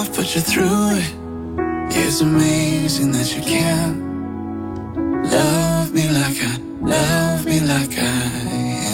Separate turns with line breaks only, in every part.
Put you through it. It's amazing that you can love me like I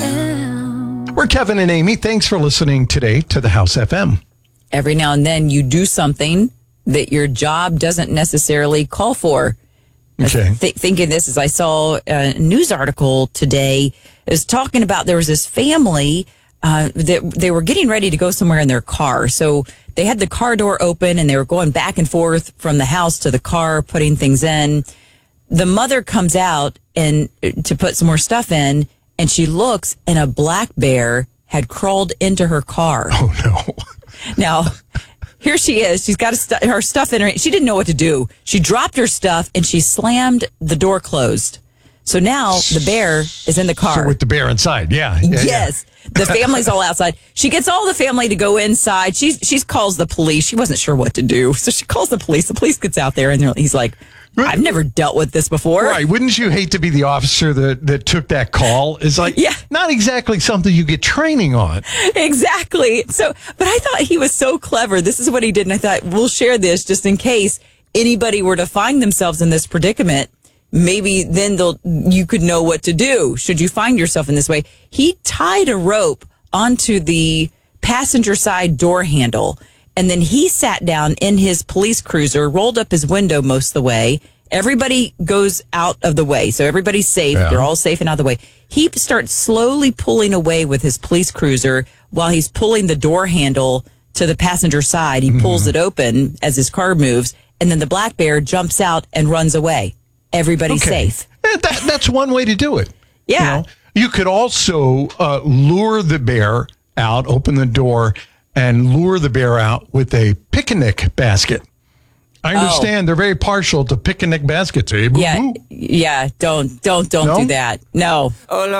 am.
We're Kevin and Amy. Thanks for listening today to the House FM.
Every now and then you do something that your job doesn't necessarily call for.
Okay.
Thinking this as I saw a news article today, it was talking about there was this family that they were getting ready to go somewhere in their car. So they had the car door open and they were going back and forth from the house to the car, putting things in. The mother comes out and to put some more stuff in, and she looks, and a black bear had crawled into her car.
Oh, no.
Now, here she is. She's got her stuff in her. She didn't know what to do. She dropped her stuff and she slammed the door closed. So now the bear is in the car.
So with the bear inside, yeah.
Yes. The family's all outside. She gets all the family to go inside. She calls the police. She wasn't sure what to do. So she calls the police. The police gets out there and he's like, I've never dealt with this before.
Right. Wouldn't you hate to be the officer that took that call? It's like, not exactly something you get training on.
Exactly. So, but I thought he was so clever. This is what he did. And I thought, we'll share this just in case anybody were to find themselves in this predicament. Maybe then you could know what to do should you find yourself in this way. He tied a rope onto the passenger side door handle, and then he sat down in his police cruiser, rolled up his window most of the way. Everybody goes out of the way, so everybody's safe. Yeah. They're all safe and out of the way. He starts slowly pulling away with his police cruiser while he's pulling the door handle to the passenger side. He pulls it open as his car moves, and then the black bear jumps out and runs away. Everybody's safe.
That's one way to do it.
Yeah.
You could also lure the bear out, open the door, and lure the bear out with a picnic basket. I understand they're very partial to picnic baskets. Eh?
Yeah. Don't do that. No.